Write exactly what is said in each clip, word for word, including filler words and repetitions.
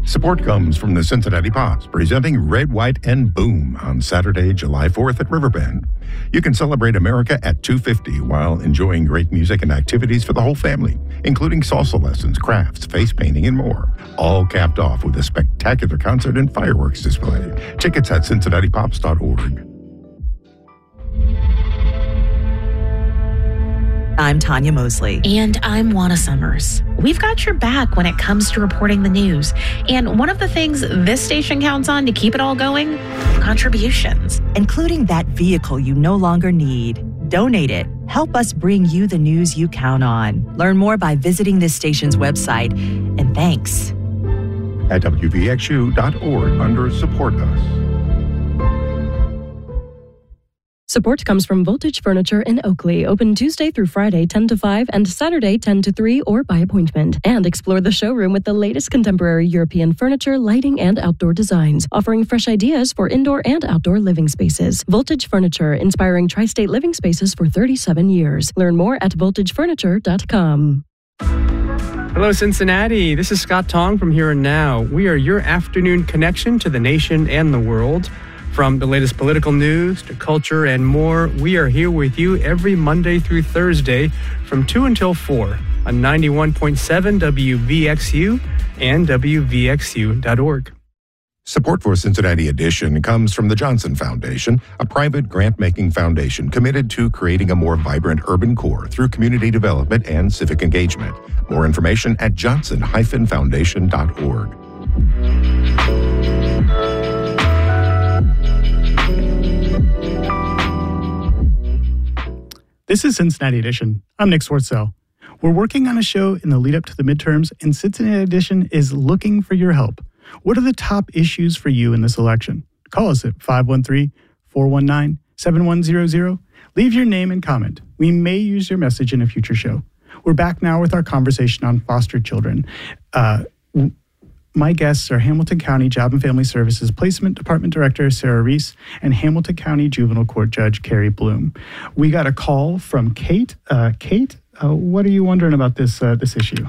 Support comes from the Cincinnati Pops, presenting Red, White, and Boom on Saturday, July fourth at Riverbend. You can celebrate America at two fifty while enjoying great music and activities for the whole family, including salsa lessons, crafts, face painting, and more. All capped off with a spectacular concert and fireworks display. Tickets at cincinnati pops dot org. I'm Tanya Mosley. And I'm Juana Summers. We've got your back when it comes to reporting the news. And one of the things this station counts on to keep it all going, contributions. Including that vehicle you no longer need. Donate it. Help us bring you the news you count on. Learn more by visiting this station's website. And thanks. At W V X U dot org under Support Us. Support comes from Voltage Furniture in Oakley, open Tuesday through Friday ten to five and Saturday ten to three or by appointment. And explore the showroom with the latest contemporary European furniture, lighting, and outdoor designs, offering fresh ideas for indoor and outdoor living spaces. Voltage Furniture, inspiring tri-state living spaces for thirty-seven years. Learn more at voltage furniture dot com. Hello, Cincinnati. This is Scott Tong from Here and Now. We are your afternoon connection to the nation and the world. From the latest political news to culture and more, we are here with you every Monday through Thursday from two until four on ninety-one point seven W V X U and W V X U dot org. Support for Cincinnati Edition comes from the Johnson Foundation, a private grant-making foundation committed to creating a more vibrant urban core through community development and civic engagement. More information at johnson dash foundation dot org. This is Cincinnati Edition. I'm Nick Swartzel. We're working on a show in the lead up to the midterms, and Cincinnati Edition is looking for your help. What are the top issues for you in this election? Call us at five one three, four one nine, seven one zero zero. Leave your name and comment. We may use your message in a future show. We're back now with our conversation on foster children. Uh, My guests are Hamilton County Job and Family Services Placement Department Director Sarah Reese and Hamilton County Juvenile Court Judge Carrie Bloom. We got a call from Kate. Uh, Kate, uh, what are you wondering about this uh, this issue?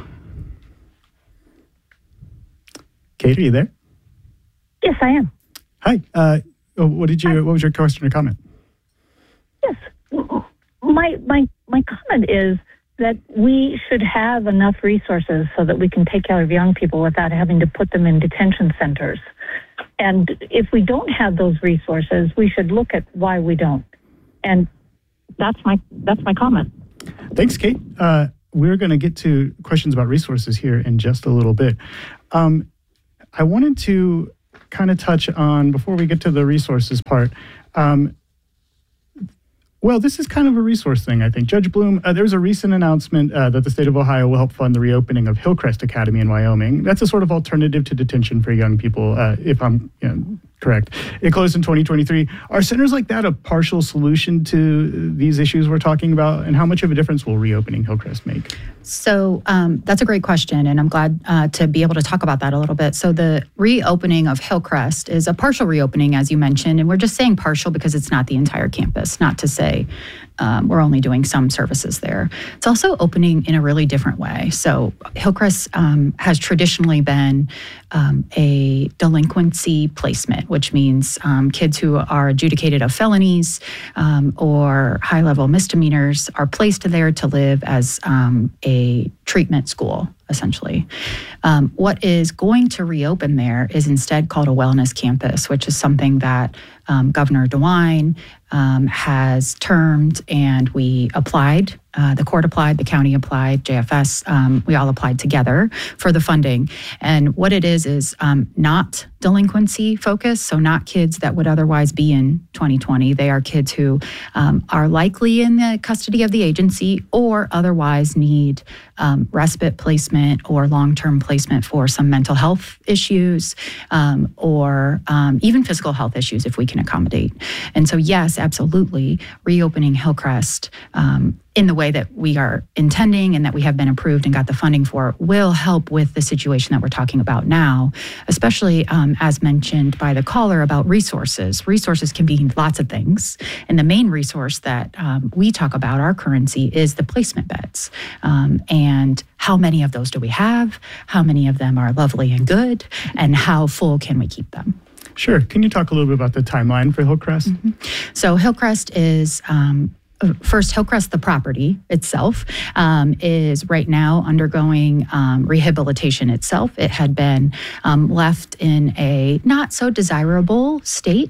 Kate, are you there? Yes, I am. Hi. Uh, what did you? Hi. What was your question or comment? Yes, my my my comment is that we should have enough resources so that we can take care of young people without having to put them in detention centers. And if we don't have those resources, we should look at why we don't. And that's my that's my comment. Thanks, Kate. Uh, we're going to get to questions about resources here in just a little bit. Um, I wanted to kind of touch on, before we get to the resources part, um, well, this is kind of a resource thing, I think. Judge Bloom, uh, there was a recent announcement uh, that the state of Ohio will help fund the reopening of Hillcrest Academy in Wyoming. That's a sort of alternative to detention for young people, uh, if I'm you know, correct. It closed in twenty twenty-three. Are centers like that a partial solution to these issues we're talking about? And how much of a difference will reopening Hillcrest make? So um, that's a great question, and I'm glad uh, to be able to talk about that a little bit. So the reopening of Hillcrest is a partial reopening, as you mentioned, and we're just saying partial because it's not the entire campus, not to say um, we're only doing some services there. It's also opening in a really different way. So Hillcrest um, has traditionally been um, a delinquency placement, which means um, kids who are adjudicated of felonies um, or high-level misdemeanors are placed there to live as um, a treatment school, essentially. Um, what is going to reopen there is instead called a wellness campus, which is something that um, Governor DeWine um, has termed, and we applied. Uh, the court applied, the county applied, J F S, um, we all applied together for the funding. And what it is is um, not delinquency focused, so not kids that would otherwise be in twenty twenty. They are kids who um, are likely in the custody of the agency or otherwise need um, respite placement or long-term placement for some mental health issues um, or um, even physical health issues if we can can accommodate. And so, yes, absolutely, reopening Hillcrest um, in the way that we are intending and that we have been approved and got the funding for will help with the situation that we're talking about now, especially um, as mentioned by the caller about resources. Resources can be lots of things. And the main resource that um, we talk about, our currency, is the placement beds. Um, and how many of those do we have? How many of them are lovely and good? And how full can we keep them? Sure. Can you talk a little bit about the timeline for Hillcrest? Mm-hmm. So Hillcrest is... Um, First, Hillcrest, the property itself, um, is right now undergoing um, rehabilitation itself. It had been um, left in a not so desirable state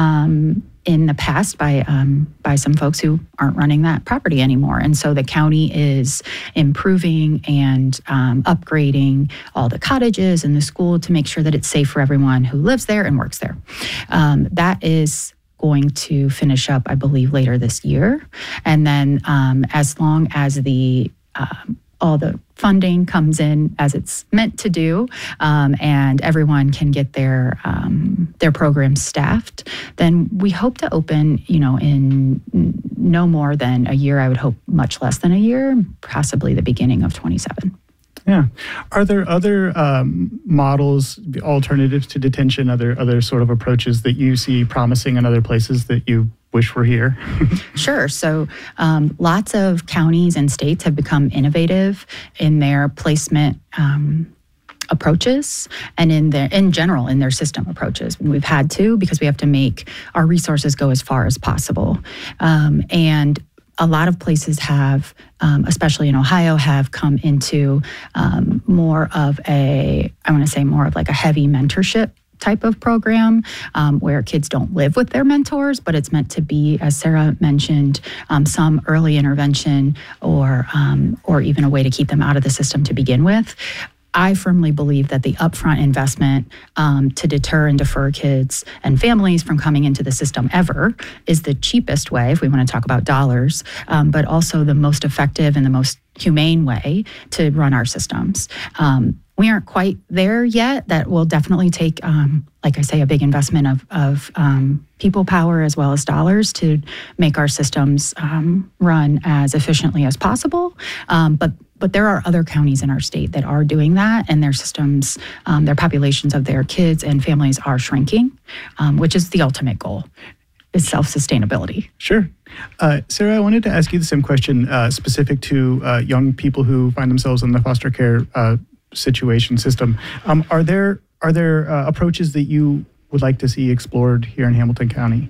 um, in the past by um, by some folks who aren't running that property anymore. And so the county is improving and um, upgrading all the cottages and the school to make sure that it's safe for everyone who lives there and works there. Um, that is going to finish up, I believe, later this year. And then um, as long as the um, all the funding comes in as it's meant to do, um, and everyone can get their um, their programs staffed, then we hope to open, you know, in no more than a year. I would hope much less than a year, possibly the beginning of twenty-seven. Yeah. Are there other um, models, alternatives to detention, other other sort of approaches that you see promising in other places that you wish were here? Sure. So um, lots of counties and states have become innovative in their placement um, approaches and in their, in general, in their system approaches. And we've had to, because we have to make our resources go as far as possible. Um, and a lot of places have, um, especially in Ohio, have come into um, more of a, I want to say more of like a heavy mentorship type of program um, where kids don't live with their mentors, but it's meant to be, as Sarah mentioned, um, some early intervention or um, or even a way to keep them out of the system to begin with. I firmly believe that the upfront investment um, to deter and defer kids and families from coming into the system ever is the cheapest way, if we want to talk about dollars, um, but also the most effective and the most humane way to run our systems. Um, we aren't quite there yet. That will definitely take, um, like I say, a big investment of, of um, people power as well as dollars to make our systems um, run as efficiently as possible. Um, but But there are other counties in our state that are doing that, and their systems, um, their populations of their kids and families are shrinking, um, which is the ultimate goal, is self-sustainability. Sure. Uh, Sarah, I wanted to ask you the same question uh, specific to uh, young people who find themselves in the foster care uh, situation system. Um, are there are there uh, approaches that you would like to see explored here in Hamilton County?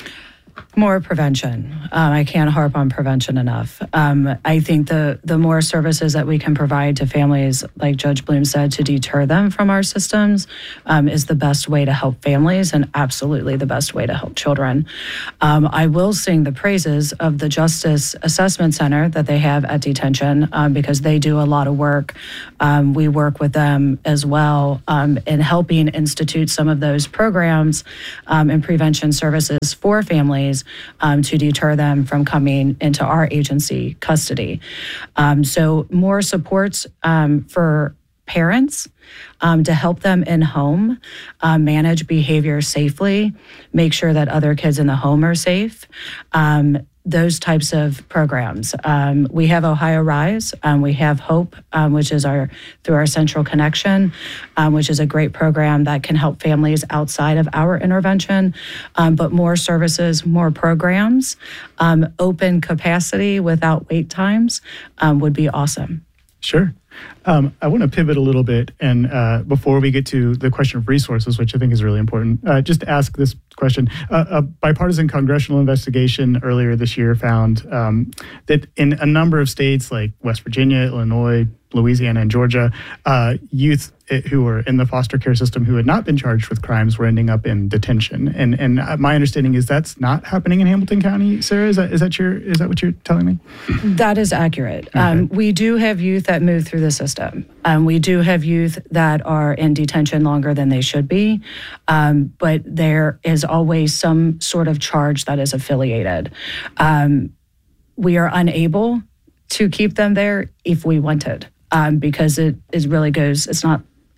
More prevention. Um, I can't harp on prevention enough. Um, I think the the more services that we can provide to families, like Judge Bloom said, to deter them from our systems um, is the best way to help families and absolutely the best way to help children. Um, I will sing the praises of the Justice Assessment Center that they have at detention um, because they do a lot of work. Um, we work with them as well um, in helping institute some of those programs um, and prevention services for families Um, to deter them from coming into our agency custody. Um, so more supports um, for parents um, to help them in home, uh, manage behavior safely, make sure that other kids in the home are safe. Um, those types of programs. Um, we have Ohio Rise. Um, we have Hope, um, which is our through our Central Connection, um, which is a great program that can help families outside of our intervention. Um, but more services, more programs, um, open capacity without wait times um, would be awesome. Sure. Um, I want to pivot a little bit, and uh, before we get to the question of resources, which I think is really important, uh, just ask this question. Uh, a bipartisan congressional investigation earlier this year found um, that in a number of states like West Virginia, Illinois, Louisiana, and Georgia, uh, youth who were in the foster care system who had not been charged with crimes were ending up in detention. And and my understanding is that's not happening in Hamilton County. Sarah, is that is that your is that what you're telling me? That is accurate. Okay. Um, we do have youth that move through the system. Um, we do have youth that are in detention longer than they should be, um, but there is always some sort of charge that is affiliated. Um, we are unable to keep them there if we wanted. Um, because it, it really goes, it's not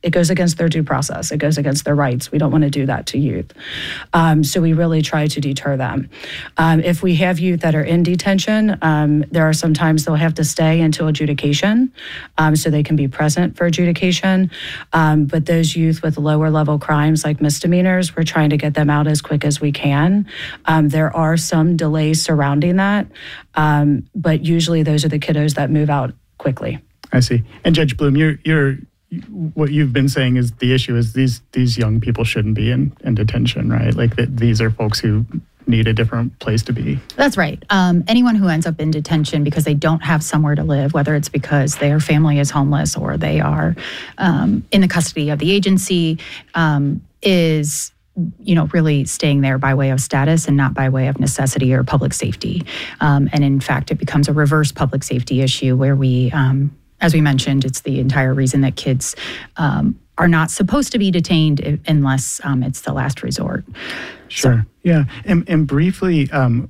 it goes against their due process. It goes against their rights. We don't want to do that to youth. Um, so we really try to deter them. Um, if we have youth that are in detention, um, there are some times they'll have to stay until adjudication, um, so they can be present for adjudication. Um, but those youth with lower level crimes like misdemeanors, we're trying to get them out as quick as we can. Um, there are some delays surrounding that, um, but usually those are the kiddos that move out quickly. I see. And Judge Blum, you're you're what you've been saying is the issue is these these young people shouldn't be in, in detention, right? Like that these are folks who need a different place to be. That's right. Um, anyone who ends up in detention because they don't have somewhere to live, whether it's because their family is homeless or they are um, in the custody of the agency, um, is you know, really staying there by way of status and not by way of necessity or public safety. Um, and in fact, it becomes a reverse public safety issue where we, um, as we mentioned, it's the entire reason that kids um, are not supposed to be detained unless um, it's the last resort. Sure. So, yeah. And, and briefly, um,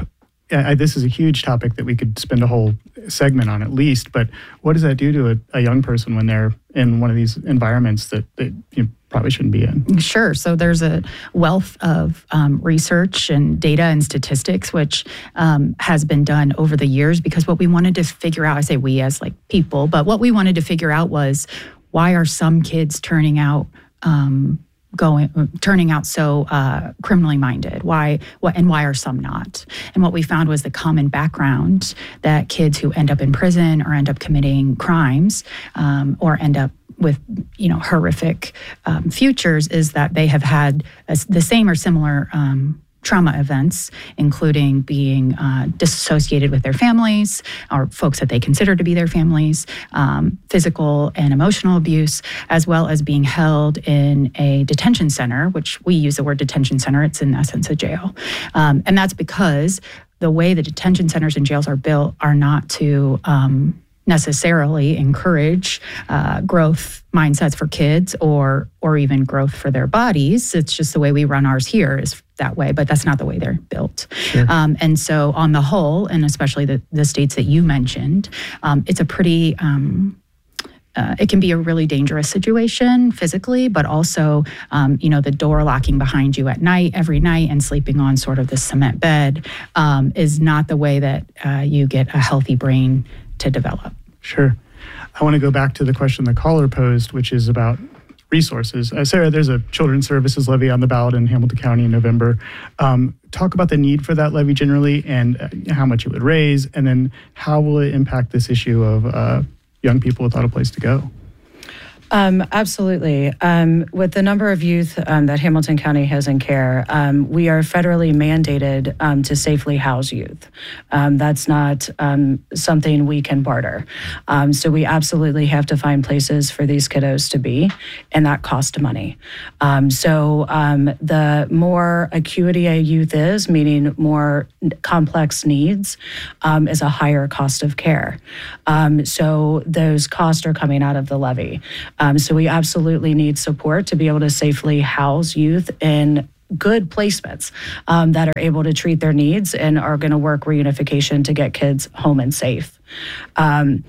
I, this is a huge topic that we could spend a whole segment on at least, but what does that do to a, a young person when they're in one of these environments that, that you probably shouldn't be in? Sure. So there's a wealth of um, research and data and statistics, which um, has been done over the years, because what we wanted to figure out, I say we as like people, but what we wanted to figure out was why are some kids turning out um, going turning out so uh, criminally minded? Why what and why are some not? And what we found was the common background that kids who end up in prison or end up committing crimes um, or end up with you know horrific um, futures is that they have had a, the same or similar um, trauma events, including being uh, disassociated with their families or folks that they consider to be their families, um, physical and emotional abuse, as well as being held in a detention center, which we use the word detention center. It's in essence a jail. Um, and that's because the way the detention centers and jails are built are not to um, necessarily encourage uh, growth mindsets for kids or or even growth for their bodies. It's just the way we run ours here is that way, but that's not the way they're built. Sure. Um, and so on the whole, and especially the, the states that you mentioned, um, it's a pretty, um, uh, it can be a really dangerous situation physically, but also, um, you know, the door locking behind you at night, every night, and sleeping on sort of this cement bed um, is not the way that uh, you get a healthy brain to develop. Sure. I want to go back to the question the caller posed, which is about resources. Uh, Sarah, there's a children's services levy on the ballot in Hamilton County in November. Um, talk about the need for that levy generally and uh, how much it would raise, and then how will it impact this issue of uh, young people without a place to go? Um, absolutely. Um, with the number of youth um, that Hamilton County has in care, um, we are federally mandated um, to safely house youth. Um, that's not um, something we can barter. Um, so we absolutely have to find places for these kiddos to be, and that costs money. Um, so um, the more acuity a youth is, meaning more complex needs, um, is a higher cost of care. Um, so those costs are coming out of the levy. Um, so we absolutely need support to be able to safely house youth in good placements um, that are able to treat their needs and are going to work reunification to get kids home and safe. Um,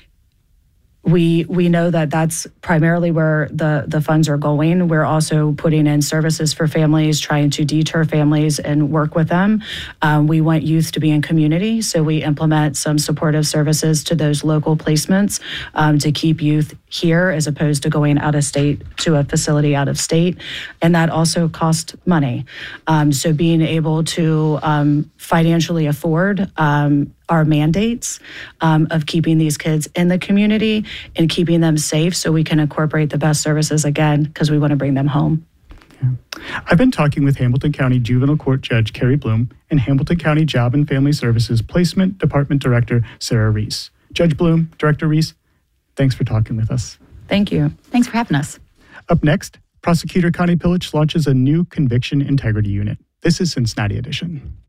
We we know that that's primarily where the, the funds are going. We're also putting in services for families, trying to deter families and work with them. Um, we want youth to be in community, so we implement some supportive services to those local placements um, to keep youth here as opposed to going out of state to a facility out of state. And that also costs money. Um, so being able to um, financially afford um, our mandates um, of keeping these kids in the community and keeping them safe so we can incorporate the best services again because we want to bring them home. Yeah. I've been talking with Hamilton County Juvenile Court Judge Carrie Blum and Hamilton County Job and Family Services Placement Department Director Sarah Reese. Judge Blum, Director Reese, thanks for talking with us. Thank you. Thanks for having us. Up next, Prosecutor Connie Pillich launches a new conviction integrity unit. This is Cincinnati Edition.